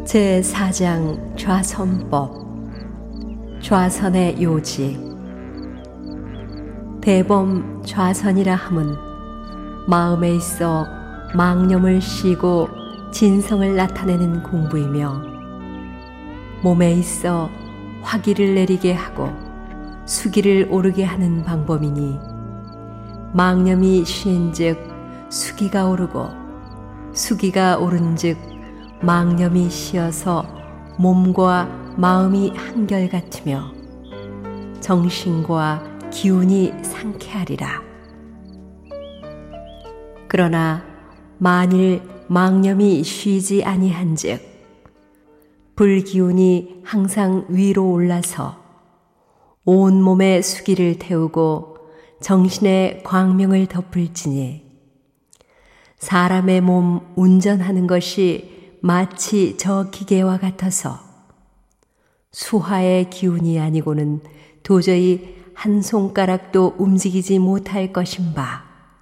제4장 좌선법. 좌선의 요지. 대범 좌선이라 함은 마음에 있어 망념을 쉬고 진성을 나타내는 공부이며, 몸에 있어 화기를 내리게 하고 수기를 오르게 하는 방법이니, 망념이 쉰즉 수기가 오르고 수기가 오른즉 망념이 쉬어서 몸과 마음이 한결같으며 정신과 기운이 상쾌하리라. 그러나 만일 망념이 쉬지 아니한즉 불기운이 항상 위로 올라서 온 몸에 수기를 태우고 정신의 광명을 덮을지니, 사람의 몸 운전하는 것이 마치 저 기계와 같아서 수하의 기운이 아니고는 도저히 한 손가락도 움직이지 못할 것인바,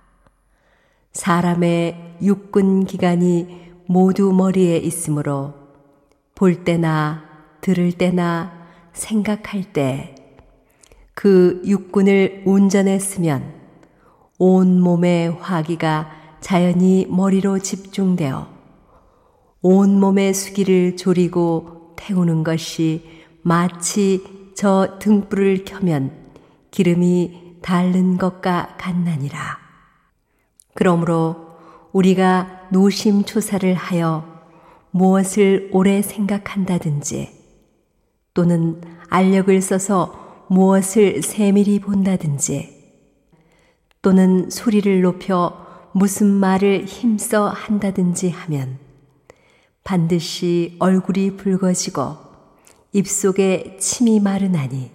사람의 육근 기관이 모두 머리에 있으므로 볼 때나 들을 때나 생각할 때 그 육근을 운전했으면 온 몸의 화기가 자연히 머리로 집중되어 온 몸의 수기를 조리고 태우는 것이 마치 저 등불을 켜면 기름이 닳는 것과 같나니라. 그러므로 우리가 노심초사를 하여 무엇을 오래 생각한다든지, 또는 알력을 써서 무엇을 세밀히 본다든지, 또는 소리를 높여 무슨 말을 힘써 한다든지 하면 반드시 얼굴이 붉어지고 입속에 침이 마르나니,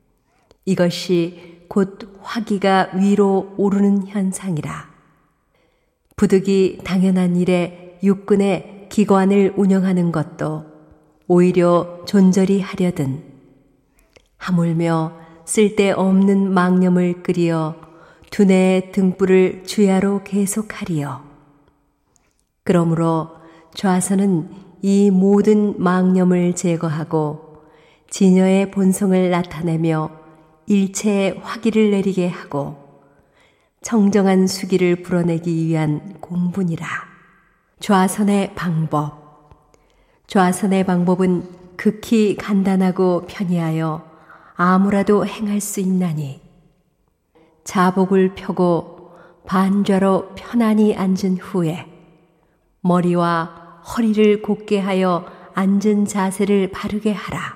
이것이 곧 화기가 위로 오르는 현상이라. 부득이 당연한 일에 육근의 기관을 운영하는 것도 오히려 존절히 하려든 하물며 쓸데없는 망념을 끄리어 두뇌의 등불을 주야로 계속하리요. 그러므로 좌선은 이 모든 망념을 제거하고 진여의 본성을 나타내며 일체의 화기를 내리게 하고 청정한 수기를 불어내기 위한 공분이라. 좌선의 방법. 좌선의 방법은 극히 간단하고 편이하여 아무라도 행할 수 있나니, 자복을 펴고 반좌로 편안히 앉은 후에 머리와 허리를 곧게 하여 앉은 자세를 바르게 하라.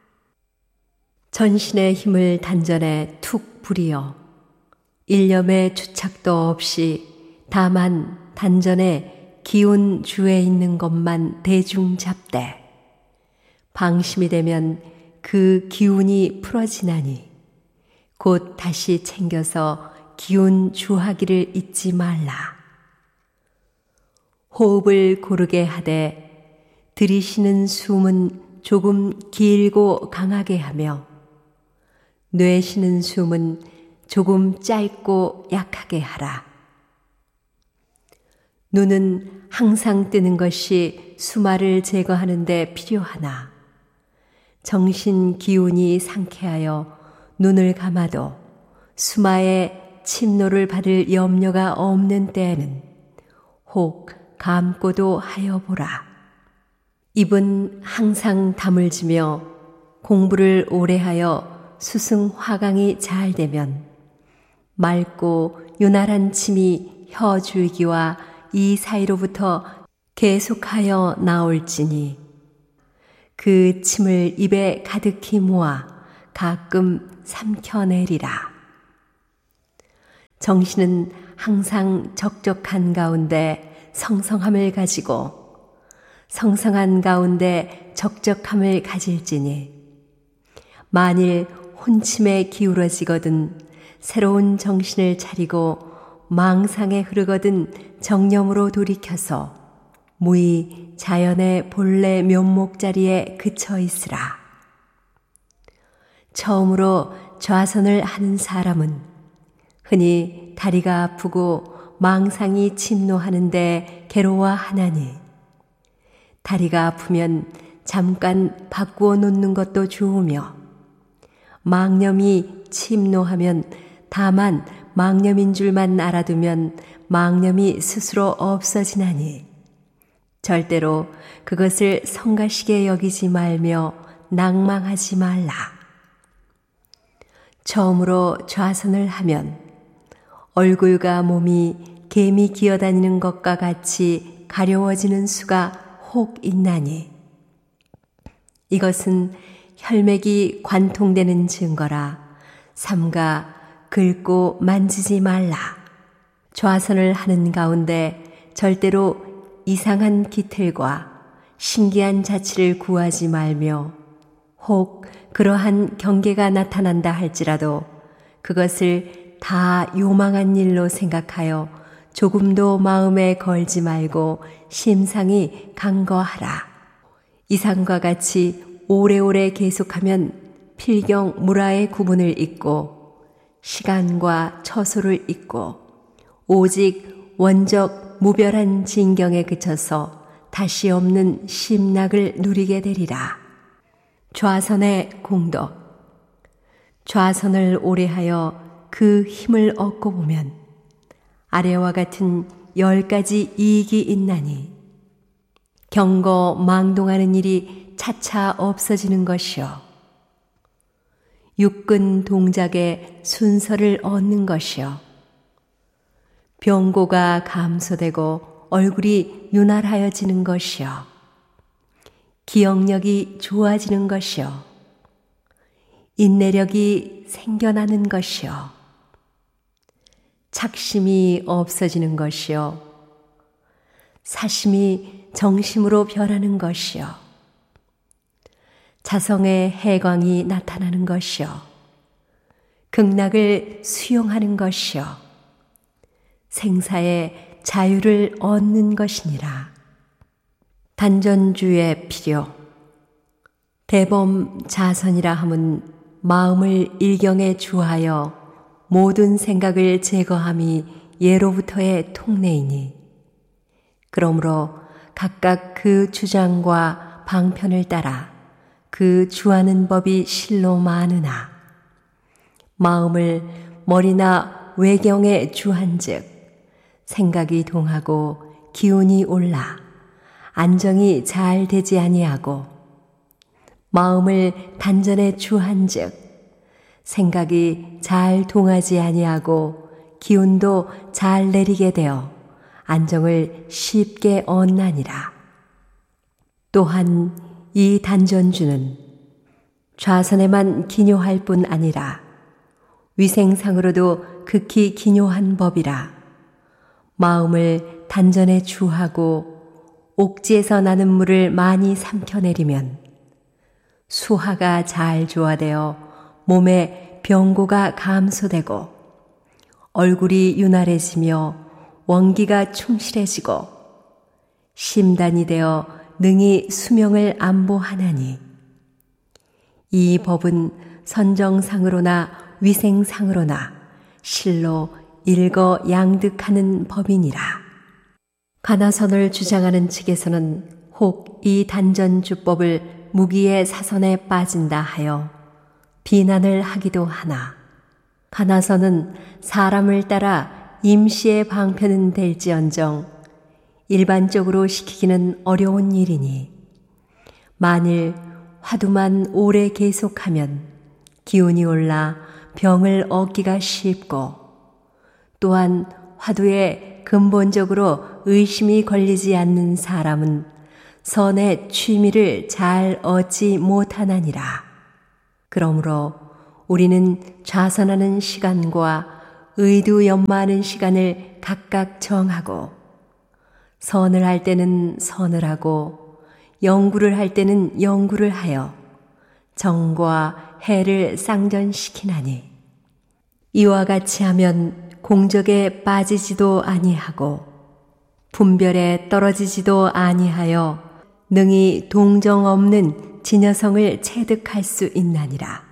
전신의 힘을 단전에 툭 부리어 일념의 주착도 없이 다만 단전에 기운 주에 있는 것만 대중 잡되, 방심이 되면 그 기운이 풀어지나니 곧 다시 챙겨서 기운 주하기를 잊지 말라. 호흡을 고르게 하되 들이쉬는 숨은 조금 길고 강하게 하며 내쉬는 숨은 조금 짧고 약하게 하라. 눈은 항상 뜨는 것이 수마를 제거하는 데 필요하나, 정신 기운이 상쾌하여 눈을 감아도 수마의 침노를 받을 염려가 없는 때에는 혹 감고도 하여 보라. 입은 항상 다물지며 공부를 오래 하여 수승 화강이 잘 되면 맑고 윤활한 침이 혀 줄기와 이 사이로부터 계속하여 나올지니, 그 침을 입에 가득히 모아 가끔 삼켜내리라. 정신은 항상 적적한 가운데 성성함을 가지고 성성한 가운데 적적함을 가질지니, 만일 혼침에 기울어지거든 새로운 정신을 차리고 망상에 흐르거든 정념으로 돌이켜서 무의 자연의 본래 면목 자리에 그쳐 있으라. 처음으로 좌선을 하는 사람은 흔히 다리가 아프고 망상이 침노하는데 괴로워하나니, 다리가 아프면 잠깐 바꾸어 놓는 것도 좋으며 망념이 침노하면 다만 망념인 줄만 알아두면 망념이 스스로 없어지나니 절대로 그것을 성가시게 여기지 말며 낭망하지 말라. 처음으로 좌선을 하면 얼굴과 몸이 개미 기어다니는 것과 같이 가려워지는 수가 혹 있나니 이것은 혈맥이 관통되는 증거라. 삼가 긁고 만지지 말라. 좌선을 하는 가운데 절대로 이상한 기틀과 신기한 자치를 구하지 말며 혹 그러한 경계가 나타난다 할지라도 그것을 다 요망한 일로 생각하여 조금도 마음에 걸지 말고 심상히 간거하라. 이상과 같이 오래오래 계속하면 필경 무라의 구분을 잇고 시간과 처소를 잇고 오직 원적 무별한 진경에 그쳐서 다시 없는 심락을 누리게 되리라. 좌선의 공덕. 좌선을 오래하여 그 힘을 얻고 보면 아래와 같은 10가지 이익이 있나니 경거 망동하는 일이 차차 없어지는 것이요 육근 동작의 순서를 얻는 것이요 병고가 감소되고 얼굴이 윤활하여지는 것이요 기억력이 좋아지는 것이요 인내력이 생겨나는 것이요 착심이 없어지는 것이요 사심이 정심으로 변하는 것이요 자성의 해광이 나타나는 것이요 극락을 수용하는 것이요 생사의 자유를 얻는 것이니라. 단전주의 필요. 대범 자선이라 함은 마음을 일경에 주하여 모든 생각을 제거함이 예로부터의 통례이니 그러므로 각각 그 주장과 방편을 따라 그 주하는 법이 실로 많으나 마음을 머리나 외경에 주한즉 생각이 동하고 기운이 올라 안정이 잘 되지 아니하고 마음을 단전에 주한즉 생각이 잘 동하지 아니하고 기운도 잘 내리게 되어 안정을 쉽게 얻나니라. 또한 이 단전주는 좌선에만 기뇨할 뿐 아니라 위생상으로도 극히 기뇨한 법이라. 마음을 단전에 주하고 옥지에서 나는 물을 많이 삼켜내리면 수하가 잘 조화되어 몸에 병고가 감소되고 얼굴이 윤활해지며 원기가 충실해지고 심단이 되어 능히 수명을 안보하나니 이 법은 선정상으로나 위생상으로나 실로 일거양득하는 법이니라. 가나선을 주장하는 측에서는 혹 이 단전주법을 무기의 사선에 빠진다 하여 비난을 하기도 하나 가나선은 사람을 따라 임시의 방편은 될지언정 일반적으로 시키기는 어려운 일이니 만일 화두만 오래 계속하면 기운이 올라 병을 얻기가 쉽고 또한 화두에 근본적으로 의심이 걸리지 않는 사람은 선의 취미를 잘 얻지 못하나니라. 그러므로 우리는 좌선하는 시간과 의두연마하는 시간을 각각 정하고 선을 할 때는 선을 하고 영구를 할 때는 영구를 하여 정과 해를 쌍전시키나니 이와 같이 하면 공적에 빠지지도 아니하고 분별에 떨어지지도 아니하여 능히 동정 없는 진여성을 체득할 수 있나니라.